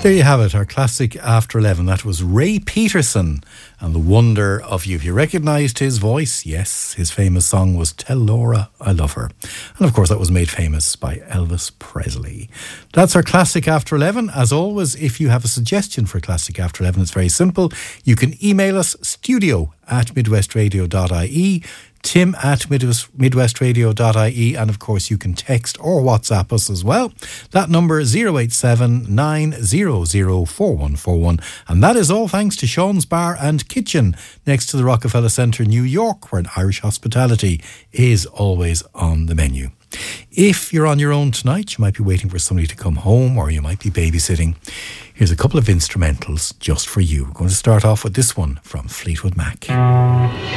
There you have it, our classic After 11. That was Ray Peterson and The Wonder of You. If you recognised his voice, yes, his famous song was Tell Laura I Love Her. And of course that was made famous by Elvis Presley. That's our classic After 11. As always, if you have a suggestion for Classic After 11, it's very simple. You can email us studio@midwestradio.ie, tim@midwestradio.ie, and of course you can text or WhatsApp us as well. That number is 087 900 4141, and that is all thanks to Sean's Bar and Kitchen next to the Rockefeller Centre, New York, where an Irish hospitality is always on the menu. If you're on your own tonight, you might be waiting for somebody to come home, or you might be babysitting. Here's a couple of instrumentals just for you. We're going to start off with this one from Fleetwood Mac.